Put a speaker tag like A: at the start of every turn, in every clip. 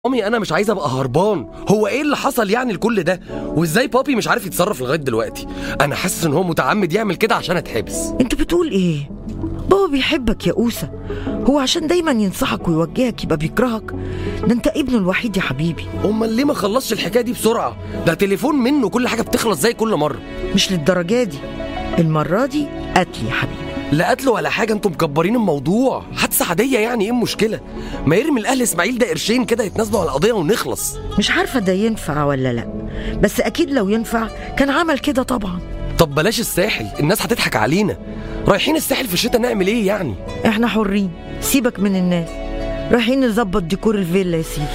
A: مامي انا مش عايز ابقى هربان. هو ايه اللي حصل يعني لكل ده؟ وازاي بابي مش عارف يتصرف لغايه دلوقتي؟ انا حاسس ان هو متعمد يعمل كده عشان اتحبس.
B: انت بتقول ايه؟ بابا بيحبك يا أوسة، هو عشان دايما ينصحك ويوجهك يبقى بيكرهك؟ ده انت ابنه الوحيد يا حبيبي.
A: امال ليه ما خلصش الحكايه دي بسرعه؟ ده تليفون منه كل حاجه بتخلص زي كل مره.
B: مش للدرجه دي، المره دي قتل يا حبيبي.
A: لا قتل ولا حاجه، انتوا مكبرين الموضوع. حادثه عاديه يعني، ايه المشكله؟ ما يرمي الاهل اسماعيل ده قرشين كده يتنازلوا على القضيه ونخلص.
B: مش عارفه ده ينفع ولا لا، بس اكيد لو ينفع كان عمل كده طبعا.
A: طب بلاش الساحل، الناس هتضحك علينا. رايحين الساحل في الشتاء نعمل ايه يعني؟
B: احنا حرين، سيبك من الناس. رايحين نظبط ديكور الفيلا يا سيدي.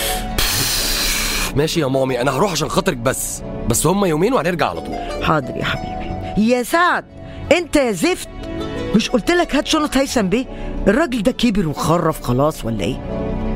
A: ماشي يا مامي، انا هروح عشان خاطرك بس هما يومين وهنرجع على طول.
B: حاضر يا حبيبي. يا سعد انت يا زفت، مش قلت لك هات شنط هيثم بيه؟ الراجل ده كبر وخرف خلاص ولا ايه؟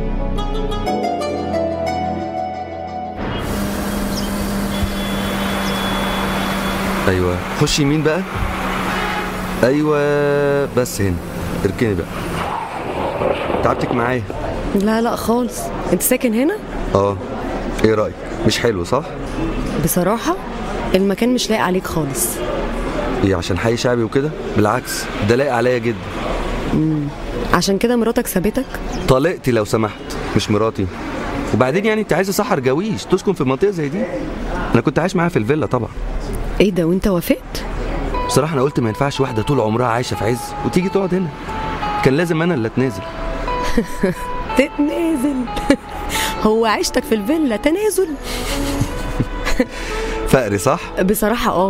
C: ايوه خش يمين بقى. ايوه بس هنا اركني بقى. تعبتك معايا؟
D: لا خالص. انت ساكن هنا؟
C: ايه رايك؟ مش حلو صح؟
D: بصراحه المكان مش لايق عليك خالص.
C: ايه عشان حي شعبي وكده؟ بالعكس ده لايق عليا جدا.
D: عشان كده مراتك سابتك؟
C: طلقتي لو سمحت، مش مراتي. وبعدين يعني انت عايزه سحر جويش تسكن في منطقه زي دي؟ انا كنت عايش معاها في الفيلا طبعا.
D: ايه ده وانت وافقت؟
C: بصراحه انا قلت ما ينفعش واحده طول عمرها عايشه في عز وتيجي تقعد هنا. كان لازم انا اللي اتنازل.
D: تتنازل؟ هو عيشتك في الفيلا تنازل؟
C: فقري صح؟
D: بصراحه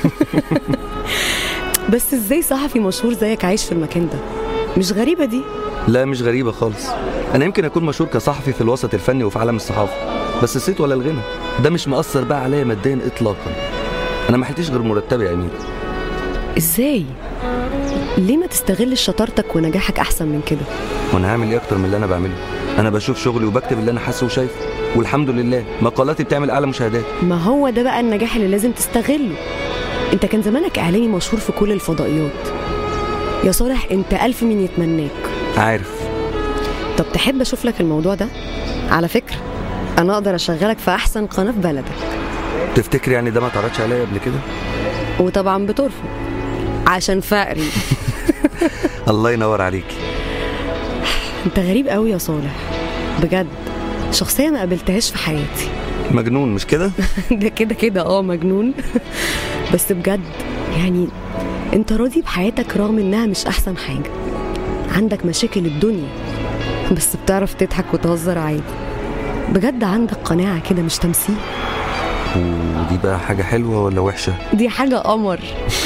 D: بس ازاي صحفي مشهور زيك عايش في المكان ده؟ مش غريبه دي؟
C: لا مش غريبه خالص. انا يمكن اكون مشهور كصحفي في الوسط الفني وفي عالم الصحافه، بس الصيت ولا الغنى ده مش مؤثر بقى عليا ماديا اطلاقا. انا ما حلتش غير مرتبي يا امين.
D: ازاي؟ ليه ما تستغلش شطارتك ونجاحك احسن من كده؟
C: وانا هعمل ايه اكتر من اللي انا بعمله؟ انا بشوف شغلي وبكتب اللي انا حاسه وشايفه، والحمد لله مقالاتي بتعمل اعلى مشاهدات.
D: ما هو ده بقى النجاح اللي لازم تستغله. انت كان زمانك اعلامي مشهور في كل الفضائيات يا صالح. انت الف مين يتمناك.
C: عارف.
D: طب تحب اشوف لك الموضوع ده؟ على فكره انا اقدر اشغلك في احسن قناه في بلدك.
C: تفتكر يعني ده ما اتعرضش عليا قبل كده؟
D: وطبعا بترفض عشان فقري.
C: الله ينور عليكي.
D: انت غريب قوي يا صالح بجد، شخصيه ما قابلتهاش في حياتي.
C: مجنون مش كده؟
D: ده كده مجنون. بس بجد يعني انت راضي بحياتك رغم انها مش احسن حاجه. عندك مشاكل الدنيا بس بتعرف تضحك وتهزر عادي. بجد عندك قناعه كده مش تمثيل.
C: ودي بقى حاجه حلوه ولا وحشه؟
D: دي حاجه قمر.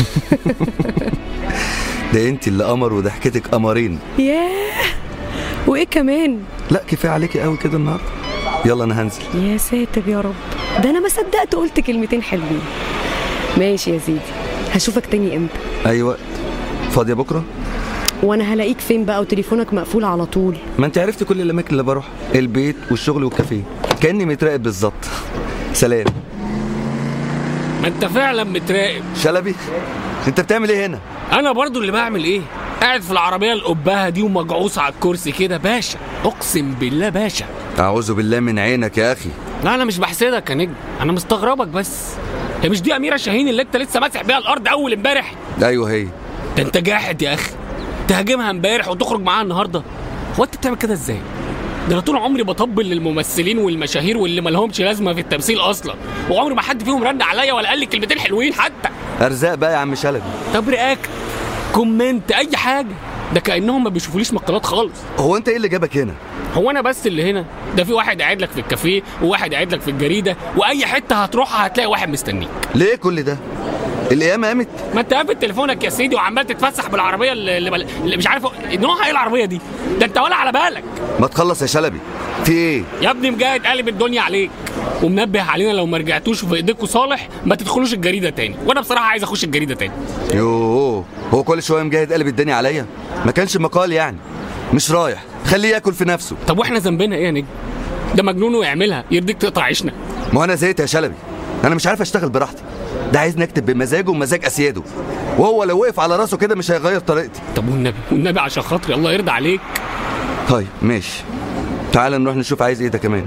C: ده انت اللي قمر وضحكتك قمرين.
D: ياه وايه كمان؟
C: لا كفايه عليكي قوي كده النهارده. يلا انا هنزل.
D: يا ساتر يا رب، ده انا ما صدقت قلت كلمتين حلوين. ماشي يا سيدي، هشوفك تاني امتى؟
C: اي وقت. فاضيه بكره؟
D: وانا هلاقيك فين بقى وتليفونك مقفول على طول؟
C: ما انت عرفت كل الاماكن اللي بروح، البيت والشغل والكافيه، كاني متراقب بالظبط. سلام.
E: ما انت فعلا متراقب.
C: شلبي انت بتعمل ايه هنا؟
E: انا برضو اللي بعمل ايه؟ قاعد في العربيه القباها دي ومجعوص على الكرسي كده. باشا اقسم بالله باشا.
C: اعوذ بالله من عينك يا اخي.
E: لا انا مش بحسدك يا نجم، انا مستغربك بس. هي مش دي اميره شاهين اللي انت لسه ماسح بيها الارض اول امبارح؟
C: ايوه هي.
E: ده انت جاحد يا اخي، تهاجمها امبارح وتخرج معاها النهارده. هو انت بتعمل كده ازاي؟ ده انا طول عمري بطبل للممثلين والمشاهير واللي مالهمش لازمه في التمثيل اصلا، وعمري ما حد فيهم رد عليا ولا قال لي كلمتين حلوين حتى.
C: ارزاق بقى يا عم شلبي.
E: طب رياكت، كومنت، اي حاجه. ده كانهم ما بيشوفوليش مقالات خالص.
C: هو انت ايه اللي جابك هنا؟
E: هو انا بس اللي هنا؟ ده في واحد قاعد لك في الكافيه وواحد قاعد لك في الجريده، واي حته هتروحها هتلاقي واحد مستنيك.
C: ليه كل ده؟ القيامه قامت؟
E: ما انت قافل تليفونك يا سيدي وعمال تتفسح بالعربيه اللي مش عارف نوعها ايه العربيه دي. ده انت ولا على بالك.
C: ما تخلص يا شلبي، في ايه؟
E: يا ابني مجاهد قالب الدنيا عليك ومنبه علينا لو ما رجعتوش في ايديكوا صالح ما تدخلوش الجريده تاني، وانا بصراحه عايز اخش الجريده تاني.
C: يوه هو كل شويه مجاهد قلب الدنيا عليا؟ ما كانش مقال يعني. مش رايح، خليه ياكل في نفسه.
E: طب واحنا ذنبنا ايه يا نجم؟ ده مجنون ويعملها، يرضيك تقطع عيشنا؟
C: ما انا زيت يا شلبي، انا مش عارف اشتغل براحتي. ده عايز نكتب بمزاجه ومزاج اسياده، وهو لو وقف على راسه كده مش هيغير طريقتي.
E: طب والنبي عشان خاطري الله يرضى عليك.
C: طيب ماشي، تعال نروح نشوف عايز ايه ده كمان.